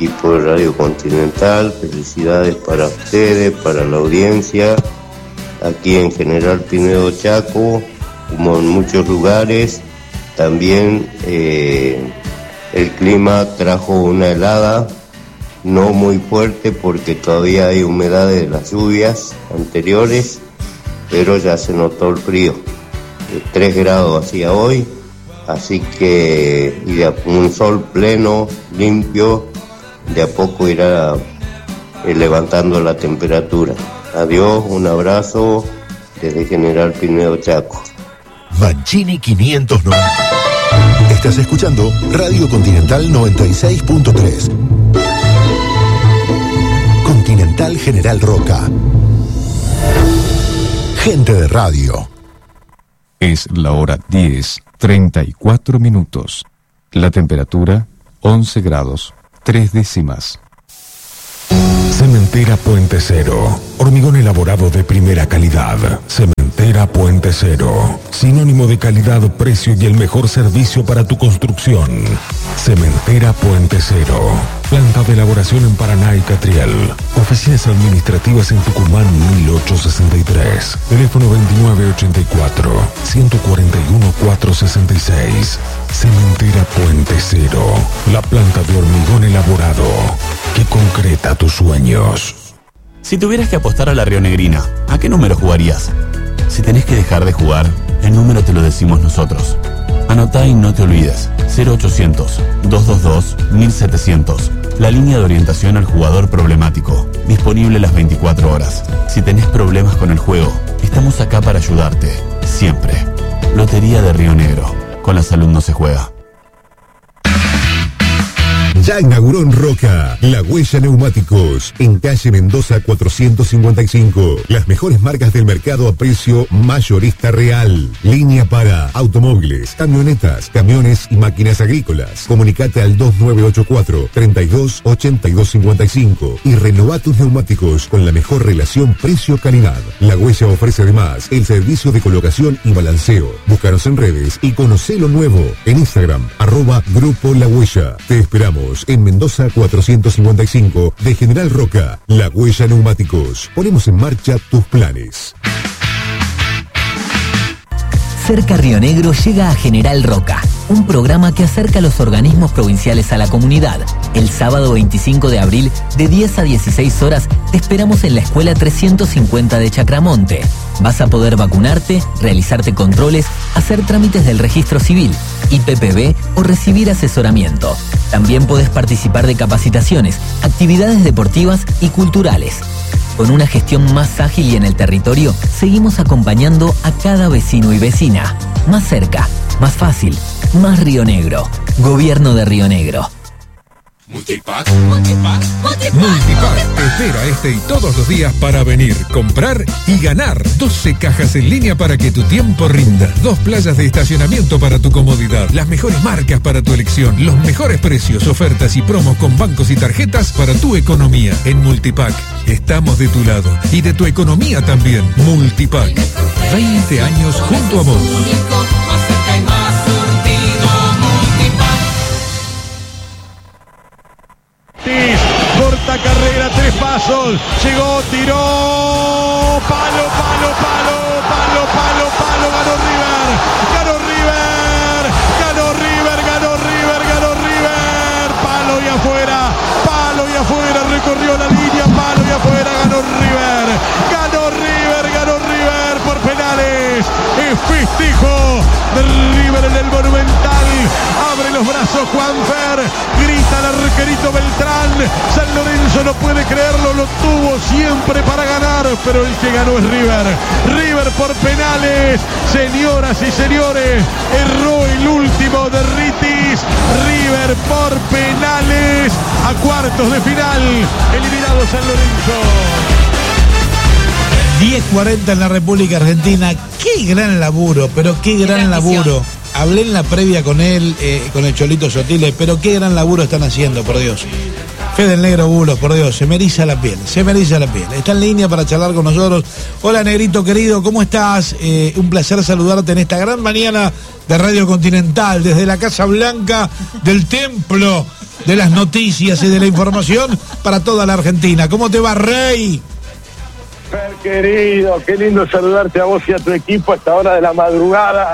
equipo de Radio Continental. Felicidades para ustedes, para la audiencia, aquí en General Pinedo, Chaco, como en muchos lugares. También el clima trajo una helada, no muy fuerte porque todavía hay humedad de las lluvias anteriores, pero ya se notó el frío. 3 grados hacía hoy, así que y un sol pleno, limpio, de a poco irá levantando la temperatura. Adiós, un abrazo desde General Pinedo, Chaco. Mancini 590. Estás escuchando Radio Continental 96.3. Continental General Roca. Gente de radio. Es la hora 10:34. La temperatura 11 grados 3 décimas. Cementera Puente Cero. Hormigón elaborado de primera calidad. Cementera Puente Cero. Sinónimo de calidad, precio y el mejor servicio para tu construcción. Cementera Puente Cero. Planta de elaboración en Paraná y Catriel. Oficinas administrativas en Tucumán 1863. Teléfono 2984-141-466. Cementera Puente Cero. La planta de hormigón elaborado que concreta tus sueños. Si tuvieras que apostar a la rionegrina, ¿a qué número jugarías? Si tenés que dejar de jugar, el número te lo decimos nosotros. Anotá y no te olvides. 0800-222-1700. La línea de orientación al jugador problemático. Disponible las 24 horas. Si tenés problemas con el juego, estamos acá para ayudarte. Siempre. Lotería de Río Negro. Con la salud no se juega. Ya inauguró en Roca La Huella Neumáticos, en calle Mendoza 455. Las mejores marcas del mercado a precio mayorista real. Línea para automóviles, camionetas, camiones y máquinas agrícolas. Comunicate al 2984-328255 y renová tus neumáticos con la mejor relación precio-calidad. La Huella ofrece además el servicio de colocación y balanceo. Búscanos en redes y conocé lo nuevo en Instagram, @Grupo La Huella. Te esperamos en Mendoza 455 de General Roca. La Huella Neumáticos. Ponemos en marcha tus planes. Cerca Río Negro llega a General Roca, un programa que acerca a los organismos provinciales a la comunidad. El sábado 25 de abril, de 10 a 16 horas, te esperamos en la Escuela 350 de Chacramonte. Vas a poder vacunarte, realizarte controles, hacer trámites del registro civil, IPPB o recibir asesoramiento. También podés participar de capacitaciones, actividades deportivas y culturales. Con una gestión más ágil y en el territorio, seguimos acompañando a cada vecino y vecina. Más cerca, más fácil, más Río Negro. Gobierno de Río Negro. Multipack te espera este y todos los días para venir, comprar y ganar. 12 cajas en línea para que tu tiempo rinda. 2 playas de estacionamiento para tu comodidad. Las mejores marcas para tu elección. Los mejores precios, ofertas y promos con bancos y tarjetas para tu economía. En Multipack estamos de tu lado y de tu economía también. Multipack. 20 años junto a vos. Corta carrera, 3 pasos, llegó, tiró, palo, palo, palo, palo, palo, palo, ganó River, ganó River, ganó River, ganó River, ganó River, palo y afuera, recorrió la línea, palo y afuera, ganó River, ganó River, ganó River por penales, es festejo del River en el Monumental, abre los brazos Juanfer, grita el arquerito Beltrán, San Lorenzo no puede creerlo, lo tuvo siempre para ganar, pero el que ganó es River, River por penales, señoras y señores, erró el último de Ritis, River por penales, a cuartos de final, eliminado San Lorenzo. 10:40 en la República Argentina. Qué gran laburo, pero qué gran laburo. Hablé en la previa con él, con el Cholito Sotile, pero qué gran laburo están haciendo, por Dios. Fede el Negro Bulos, por Dios, se me eriza la piel. Está en línea para charlar con nosotros. Hola, Negrito querido, ¿cómo estás? Un placer saludarte en esta gran mañana de Radio Continental, desde la Casa Blanca del Templo de las Noticias y de la Información para toda la Argentina. ¿Cómo te va, Rey? Fer, querido, qué lindo saludarte a vos y a tu equipo a esta hora de la madrugada.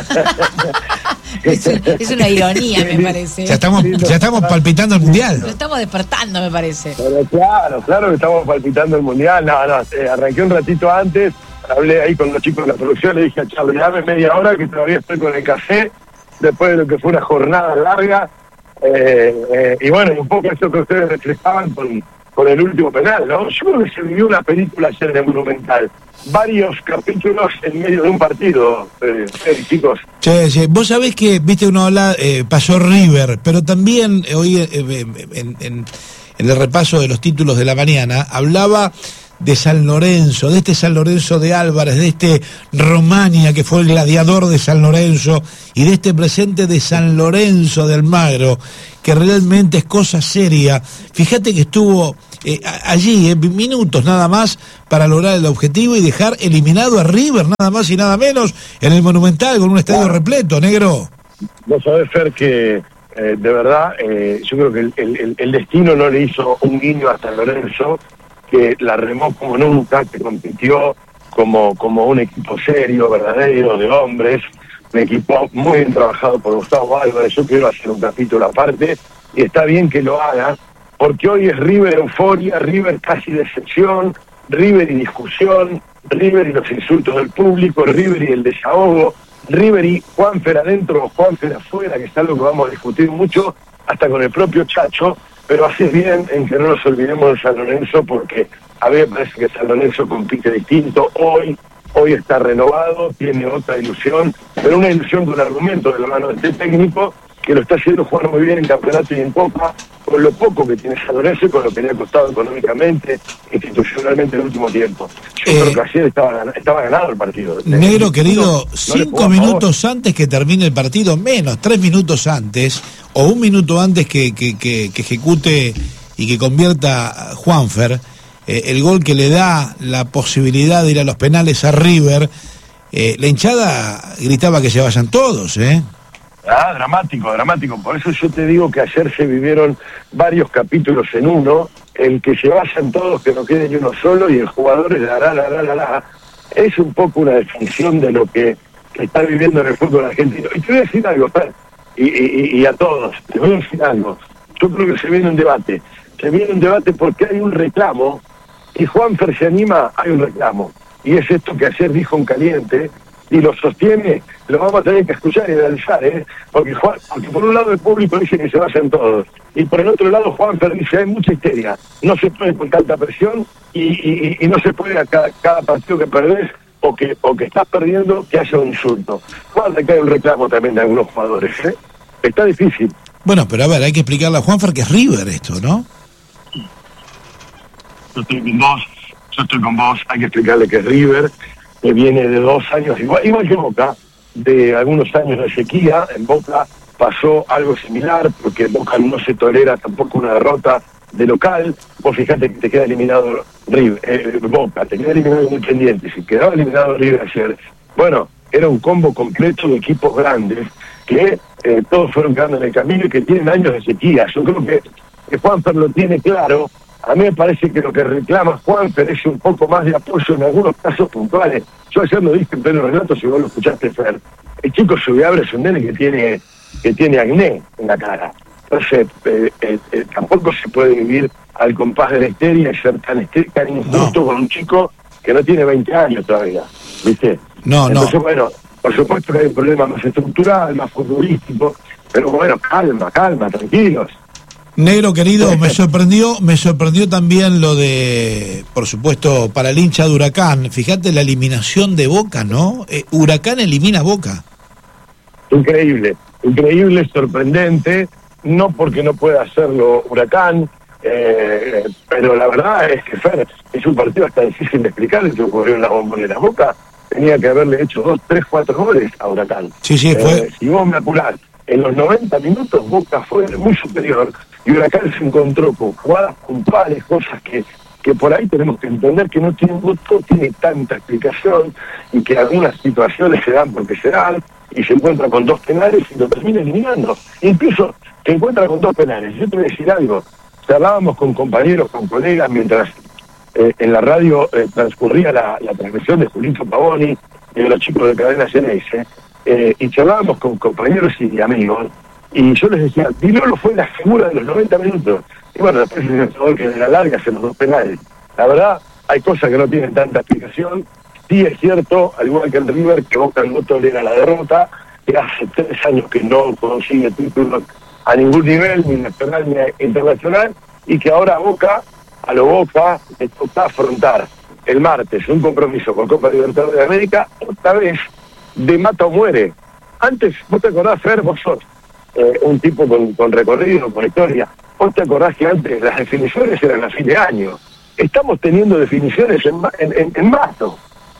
Es una ironía, me parece. Ya estamos palpitando el Mundial. Lo estamos despertando, me parece. Pero claro que estamos palpitando el Mundial. Arranqué un ratito antes, hablé ahí con los chicos de la producción, le dije a Charlie, dame media hora que todavía estoy con el café, después de lo que fue una jornada larga. Y bueno, un poco eso que ustedes reflejaban con el último penal, ¿no? Yo creo que se vivió una película ayer en el Monumental. Varios capítulos en medio de un partido, chicos. Sí. Vos sabés que, viste, uno habla, pasó River, pero también hoy en el repaso de los títulos de la mañana hablaba de San Lorenzo, de este San Lorenzo de Álvarez, de este Romania que fue el gladiador de San Lorenzo y de este presente de San Lorenzo de Almagro, que realmente es cosa seria. Fíjate que estuvo allí, minutos nada más para lograr el objetivo y dejar eliminado a River, nada más y nada menos, en el Monumental con un estadio repleto, Negro. Vos sabés, Fer, que de verdad yo creo que el destino no le hizo un guiño a San Lorenzo, que la remó como nunca, que compitió como un equipo serio, verdadero, de hombres, un equipo muy bien trabajado por Gustavo Álvarez. Yo quiero hacer un capítulo aparte, y está bien que lo haga, porque hoy es River euforia, River casi decepción, River y discusión, River y los insultos del público, River y el desahogo, River y Juanfer adentro o Juanfer afuera, que es algo que vamos a discutir mucho, hasta con el propio Chacho. Pero haces bien en que no nos olvidemos de San Lorenzo, porque a mí me parece que San Lorenzo compite distinto. Hoy está renovado, tiene otra ilusión, pero una ilusión con argumento de la mano de este técnico, que lo está haciendo jugar muy bien en campeonato y en Copa, con lo poco que tiene San Lorenzo y con lo que le ha costado económicamente, institucionalmente en el último tiempo. Yo creo que ayer estaba ganado el partido. Negro querido, 5 minutos antes que termine el partido, menos, 3 minutos antes, o 1 minuto antes que ejecute y que convierta Juanfer, el gol que le da la posibilidad de ir a los penales a River, la hinchada gritaba que se vayan todos, Dramático. Por eso yo te digo que ayer se vivieron varios capítulos en uno, el que se vayan todos, que no quede ni uno solo, y el jugador es la. Es un poco una definición de lo que está viviendo en el fútbol argentino. Y te voy a decir algo, Fer, y a todos, te voy a decir algo. Yo creo que se viene un debate porque hay un reclamo, y Juanfer se anima, hay un reclamo. Y es esto que ayer dijo en caliente, y lo sostiene, lo vamos a tener que escuchar y analizar, porque por un lado el público dice que se vayan todos, y por el otro lado Juanfer dice hay mucha histeria, no se puede con tanta presión, y no se puede a cada partido que perdés o que estás perdiendo que haya un insulto. Guarda que hay un reclamo también de algunos jugadores, está difícil. Bueno, pero a ver, hay que explicarle a Juanfer que es River esto, ¿no? Yo estoy con vos, hay que explicarle que es River, que viene de 2 años, igual que Boca, de algunos años de sequía. En Boca pasó algo similar, porque en Boca no se tolera tampoco una derrota de local. Vos fijate que te queda eliminado Boca, te queda eliminado Independiente, si quedaba eliminado River ayer. Bueno, era un combo completo de equipos grandes, que todos fueron quedando en el camino y que tienen años de sequía. Yo creo que Juanfer lo tiene claro. A mí me parece que lo que reclama Juanfer es un poco más de apoyo en algunos casos puntuales. Yo ayer lo dije en pleno relato, si vos lo escuchaste, Fer. El chico Subiabre es un nene que tiene acné en la cara. Entonces, tampoco se puede vivir al compás de la histeria y ser tan injusto con un chico que no tiene 20 años todavía, ¿viste? Entonces, bueno, por supuesto que hay un problema más estructural, más futbolístico, pero bueno, calma, tranquilos. Negro querido, me sorprendió también lo de, por supuesto, para el hincha de Huracán. Fíjate la eliminación de Boca, ¿no? Huracán elimina a Boca. Increíble, sorprendente, no porque no pueda hacerlo Huracán, pero la verdad es que, Fer, es un partido hasta difícil de explicar lo que ocurrió en la Bombonera. Boca tenía que haberle hecho 2, 3, 4 goles a Huracán. Sí, fue. Si vos me apurás, en los 90 minutos Boca fue muy superior, y Huracán se encontró con jugadas puntuales, cosas que por ahí tenemos que entender que no tiene tanta explicación y que algunas situaciones se dan porque se dan y se encuentra con 2 penales y lo termina eliminando. Incluso se encuentra con 2 penales. Yo te voy a decir algo, charlábamos con compañeros, con colegas mientras en la radio transcurría la transmisión de Julito Pavoni y de los chicos de Cadena Ceneice, y charlábamos con compañeros y amigos, y yo les decía, Di Lolo fue la figura de los 90 minutos. Y bueno, después se que de la larga hacen los 2 penales. La verdad, hay cosas que no tienen tanta explicación. Sí es cierto, al igual que en River, que Boca no tolera la derrota, que hace 3 años que no consigue títulos a ningún nivel, ni nacional ni internacional, y que ahora a lo Boca le toca afrontar el martes un compromiso con Copa Libertadores de América, otra vez de mata o muere. Antes, vos te acordás, Fer, vos sos un tipo con recorrido, con historia. Vos te acordás que antes las definiciones eran a fin de año. Estamos teniendo definiciones en marzo.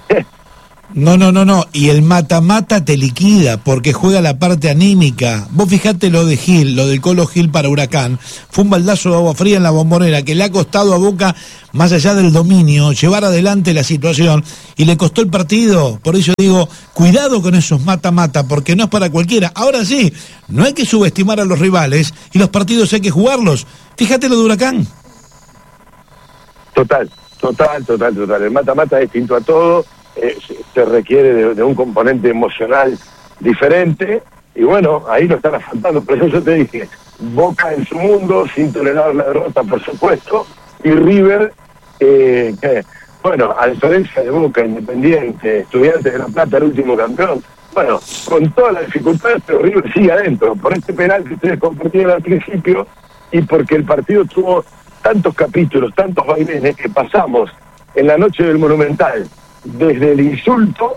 No. Y el mata-mata te liquida porque juega la parte anímica. Vos fijate lo de Gil, lo del Colo Gil para Huracán. Fue un baldazo de agua fría en la Bombonera que le ha costado a Boca, más allá del dominio, llevar adelante la situación y le costó el partido. Por eso digo, cuidado con esos mata-mata porque no es para cualquiera. Ahora sí, no hay que subestimar a los rivales y los partidos hay que jugarlos. Fíjate lo de Huracán. Total. El mata-mata es distinto a todo. Se requiere de un componente emocional diferente y bueno, ahí lo están afrontando. Por eso yo te dije, Boca en su mundo sin tolerar la derrota, por supuesto, y River bueno, a diferencia de Boca, Independiente, Estudiantes de La Plata, el último campeón, bueno, con todas las dificultades, pero River sigue adentro por este penal que ustedes compartieron al principio y porque el partido tuvo tantos capítulos, tantos vaivenes que pasamos en la noche del Monumental desde el insulto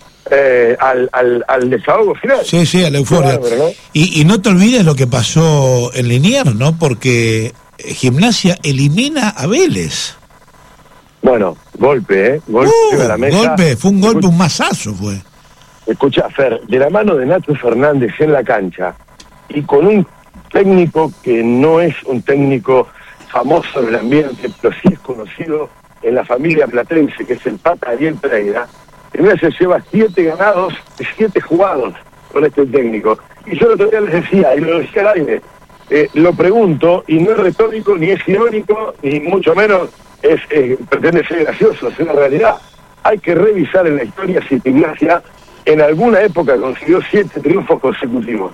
al desahogo final. Sí, a la euforia. Claro, ¿no? Y no te olvides lo que pasó en Liniers, ¿no? Porque Gimnasia elimina a Vélez. Bueno, golpe a la mesa. Golpe, fue un golpe, un mazazo fue. Escucha, Fer, de la mano de Nacho Fernández en la cancha y con un técnico que no es un técnico famoso en el ambiente, pero sí es conocido en la familia platense, que es el Pata Ariel Pereira. Primero se lleva 7 ganados y 7 jugados con este técnico. Y yo el otro día les decía, y lo decía al aire, lo pregunto, y no es retórico, ni es irónico, ni mucho menos pretende ser gracioso, es una realidad. Hay que revisar en la historia si Gimnasia en alguna época consiguió 7 triunfos consecutivos.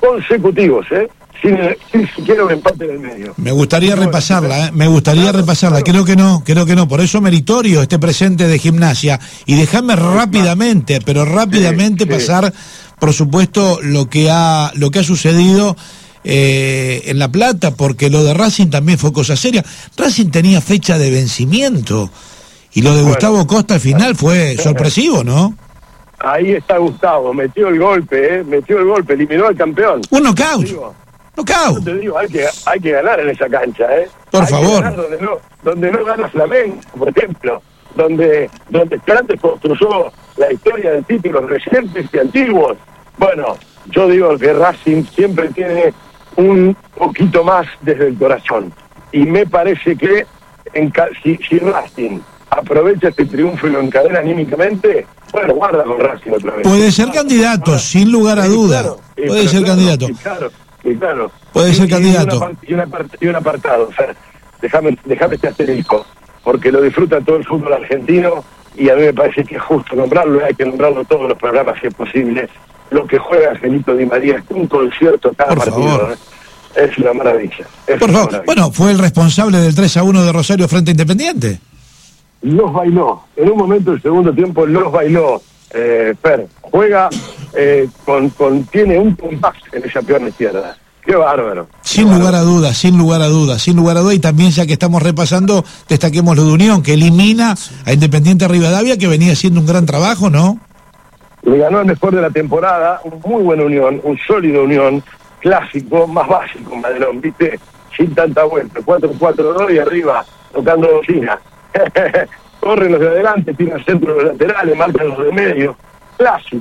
Sin siquiera un empate en el medio. Me gustaría repasarla, repasarla. Creo que no. Por eso meritorio este presente de Gimnasia. Y déjame rápidamente pasar, por supuesto, lo que ha sucedido en La Plata, porque lo de Racing también fue cosa seria. Racing tenía fecha de vencimiento y lo de Gustavo Costa al final fue sorpresivo, ¿no? Ahí está Gustavo, metió el golpe, eliminó al campeón. Un knockout. Yo te digo, hay que ganar en esa cancha, Por favor. Donde no gana Flamengo, por ejemplo, donde antes construyó la historia de títulos recientes y antiguos. Bueno, yo digo que Racing siempre tiene un poquito más desde el corazón. Y me parece que si Racing aprovecha este triunfo y lo encadena anímicamente, bueno, guarda con Racing otra vez. Puede ser candidato, sin lugar a duda. Puede ser candidato. Claro. Puede ser candidato. Y un apartado, o sea, déjame este asterisco, porque lo disfruta todo el fútbol argentino y a mí me parece que es justo nombrarlo, y hay que nombrarlo todos los programas si es posible. Lo que juega Angelito Di María es un concierto cada partido. Es una maravilla. Por favor. Bueno, fue el responsable del 3-1 de Rosario frente a Independiente. Los bailó. En un momento del segundo tiempo los bailó. Fer, juega tiene un compás en esa pierna izquierda. Qué bárbaro. Sin lugar a dudas. Y también, ya que estamos repasando, destaquemos lo de Unión, que elimina a Independiente Rivadavia, que venía haciendo un gran trabajo, ¿no? Le ganó el mejor de la temporada, un muy buena Unión, un sólido Unión, clásico, más básico, Madelón, ¿viste? Sin tanta vuelta, 4-4-2 y arriba, tocando bocina. Corren los de adelante, tiran centro de los laterales, marcan los de medio. Clásico.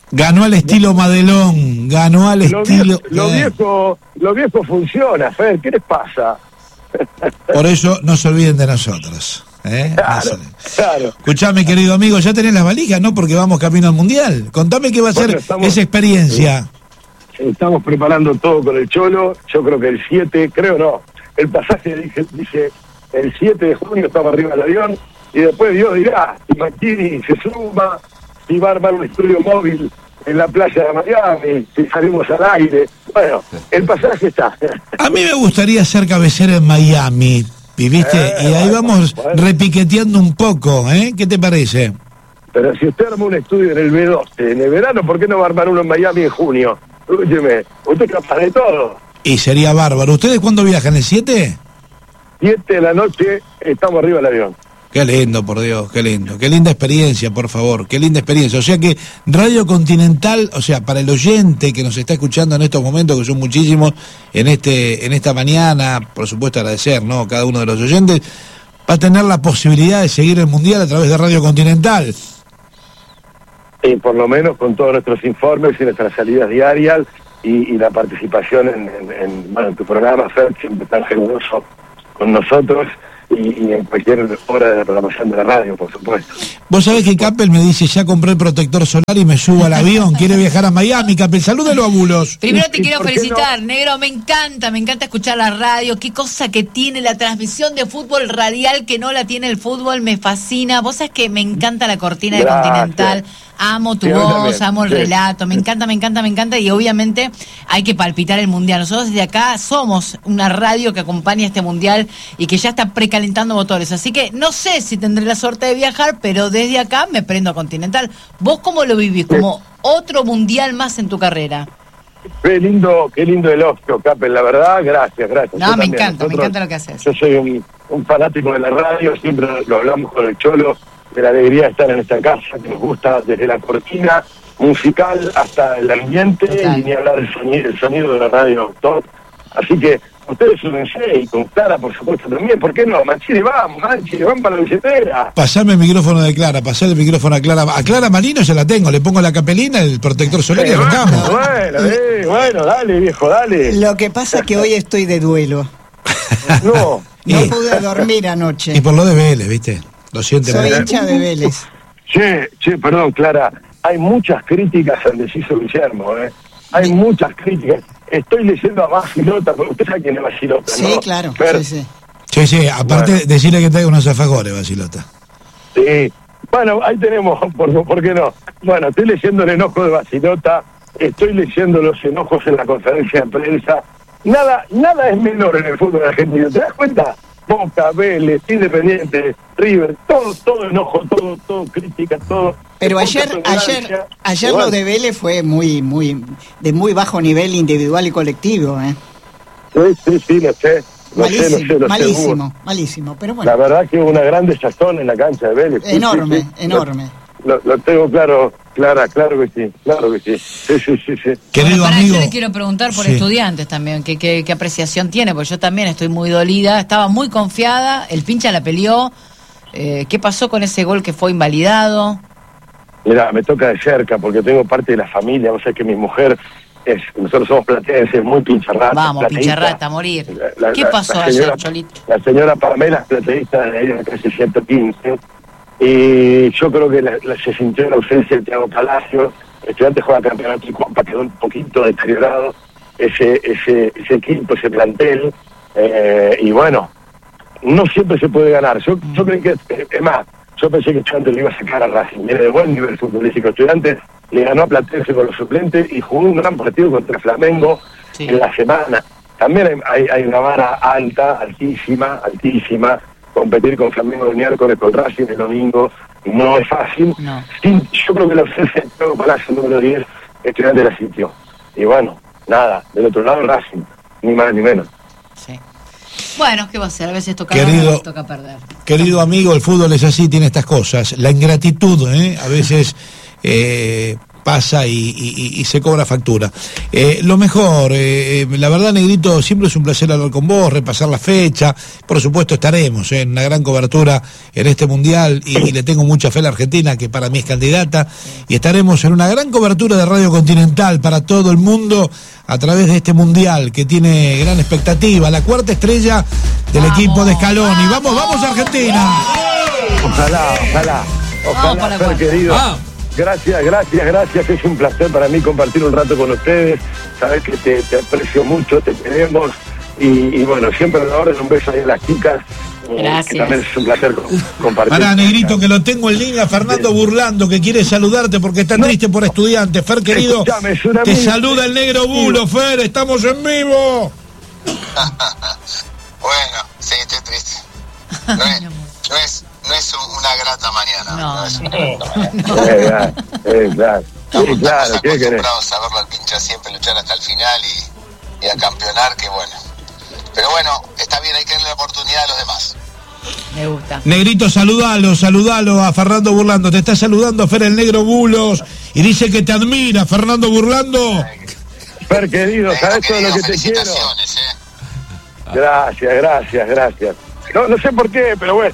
Ganó al estilo Madelón, ganó al estilo... Lo viejo funciona, Fer, ¿qué les pasa? Por eso no se olviden de nosotros. Claro. Escuchame, querido amigo, ya tenés las valijas, ¿no? Porque vamos camino al Mundial. Contame qué va a ser esa experiencia. Estamos preparando todo con el Cholo. Yo creo que el 7, el pasaje dice el 7 de junio estamos arriba del avión y después Dios dirá si Mancini se suma, si va a armar un estudio móvil en la playa de Miami, si salimos al aire. Bueno, el pasaje está. A mí me gustaría ser cabecera en Miami, ¿viste? Y ahí vamos repiqueteando un poco, ¿eh? ¿Qué te parece? Pero si usted arma un estudio en el B12 en el verano, ¿por qué no va a armar uno en Miami en junio? Escúcheme, usted es capaz de todo. Y sería bárbaro. ¿Ustedes cuándo viajan? ¿El 7? 7 de la noche estamos arriba del avión. Qué lindo, por Dios, qué lindo. Qué linda experiencia, por favor, qué linda experiencia. O sea que Radio Continental, o sea, para el oyente que nos está escuchando en estos momentos, que son muchísimos, en esta mañana, por supuesto agradecer, ¿no? Cada uno de los oyentes, va a tener la posibilidad de seguir el Mundial a través de Radio Continental. Y por lo menos con todos nuestros informes y nuestras salidas diarias y la participación en tu programa, Fer, siempre tan generoso con nosotros. Y en cualquier hora de la programación de la radio, por supuesto. Vos sabés que Capel me dice, ya compré el protector solar y me subo al avión, quiere viajar a Miami. Capel, salúdelo a Bulos. Primero te quiero felicitar, negro, me encanta escuchar la radio, qué cosa que tiene la transmisión de fútbol radial que no la tiene el fútbol, me fascina. Vos sabés que me encanta la cortina de Continental, amo tu voz, amo el relato, me encanta y obviamente hay que palpitar el Mundial. Nosotros desde acá somos una radio que acompaña este Mundial y que ya está precalentando motores, así que no sé si tendré la suerte de viajar, pero desde acá me prendo a Continental. ¿Vos cómo lo vivís? ¿Como otro Mundial más en tu carrera? Qué lindo elogio, Capel, la verdad, gracias. No, me encanta lo que haces. Yo soy un fanático de la radio, siempre lo hablamos con el Cholo, de la alegría de estar en esta casa, que nos gusta desde la cortina musical hasta el ambiente. Total. Y ni hablar del sonido de la radio top. Así que ustedes súbense y con Clara, por supuesto, también. ¿Por qué no? Manchile, van para la billetera. Pasame el micrófono de Clara, pasame el micrófono a Clara. A Clara Marino ya la tengo, le pongo la capelina, el protector solar y arrancamos. Bueno, dale, viejo, dale. Lo que pasa es que hoy estoy de duelo. No pude dormir anoche. Y por lo de Vélez, ¿viste? Lo siento. Soy hincha de Vélez. Che, perdón, Clara. Hay muchas críticas al deciso Guillermo, Hay muchas críticas. Estoy leyendo a Basilota, porque usted sabe quién es Basilota, sí, ¿no? Claro, sí. Sí, aparte decirle que traiga unos alfajores, Basilota. Sí. Bueno, ahí tenemos, ¿por qué no? Bueno, estoy leyendo el enojo de Basilota, estoy leyendo los enojos en la conferencia de prensa. Nada es menor en el fútbol argentino, ¿te das cuenta? Boca, Vélez, Independiente, River, todo enojo, todo crítica, todo. Pero ayer lo de Vélez fue de muy bajo nivel individual y colectivo, Sí, lo sé. Malísimo, pero bueno. La verdad que hubo una gran desazón en la cancha de Vélez. Enorme. Lo tengo claro que sí. Sí. Querido amigo, yo le quiero preguntar por Estudiantes también, qué apreciación tiene, porque yo también estoy muy dolida, estaba muy confiada, el pincha la peleó, ¿qué pasó con ese gol que fue invalidado? Mira, me toca de cerca porque tengo parte de la familia, o sea que mi mujer nosotros somos platenses, muy pincharrata. Vamos, pincharrata, a morir. ¿Qué pasó ayer, Cholito? La señora Pamela es platenista de ahí de la calle 115. Y yo creo que se sintió la ausencia de Thiago Palacios. Estudiantes juega campeonato y Copa, quedó un poquito deteriorado ese equipo, ese plantel. Y bueno, no siempre se puede ganar. Yo creo que, es más, yo pensé que Estudiantes le iba a sacar a Racing. Viene de buen nivel futbolístico. Estudiantes le ganó a Platense con los suplentes y jugó un gran partido contra Flamengo en la semana. También hay una vara altísima. Competir con Flamengo el miércoles, con Racing el domingo, no es fácil. No. Sí, yo creo que la ausencia de Thiago Palacio, número 10, Estudiantes la sintió. Y bueno, nada, del otro lado Racing, ni más ni menos. Sí. Bueno, ¿qué va a ser? A veces toca ganar, a veces toca perder. Querido amigo, el fútbol es así, tiene estas cosas. La ingratitud, a veces pasa y se cobra factura. Lo mejor, la verdad, Negrito, siempre es un placer hablar con vos, repasar la fecha. Por supuesto estaremos en una gran cobertura en este mundial y le tengo mucha fe a la Argentina, que para mí es candidata, y estaremos en una gran cobertura de Radio Continental para todo el mundo a través de este mundial que tiene gran expectativa, la cuarta estrella del equipo de Scaloni. Vamos Argentina. Ojalá, Fer, querido. Gracias, es un placer para mí compartir un rato con ustedes. Sabés que te aprecio mucho, te queremos y bueno, siempre a la orden, un beso ahí a las chicas. Gracias. Que también es un placer compartir. Pará, Negrito, que lo tengo en línea, Fernando Burlando, que quiere saludarte porque está triste por Estudiantes. Fer, querido, te saluda el Negro Bulo, Fer, estamos en vivo. Bueno, sí, estoy triste. No es una grata mañana. No es una grata mañana. Claro, ¿qué querés? Acostumbrados a verlo al Pincha siempre luchar hasta el final y a campeonar, que bueno. Pero bueno, está bien, hay que darle la oportunidad a los demás. Me gusta. Negrito, saludalo a Fernando Burlando. Te está saludando Fer, el Negro Bulos, y dice que te admira, Fernando Burlando. Fer, querido, ¿sabes todo lo que te quiero? Gracias. No sé por qué, pero bueno.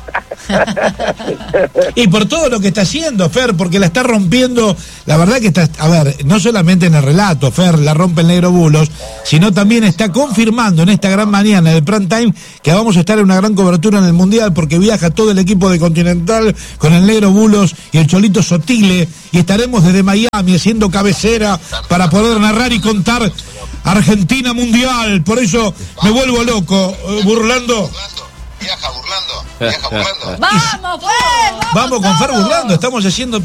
Y por todo lo que está haciendo, Fer, porque la está rompiendo. La verdad que está, a ver, no solamente en el relato, Fer, la rompe el Negro Bulos, sino también está confirmando en esta gran mañana del prime time que vamos a estar en una gran cobertura en el Mundial, porque viaja todo el equipo de Continental con el Negro Bulos y el Cholito Sotile, y estaremos desde Miami haciendo cabecera para poder narrar y contar Argentina Mundial. Por eso me vuelvo loco, Burlando. Viaja Burlando. ¡Vamos, Fer! Vamos con Fer Burlando, estamos haciendo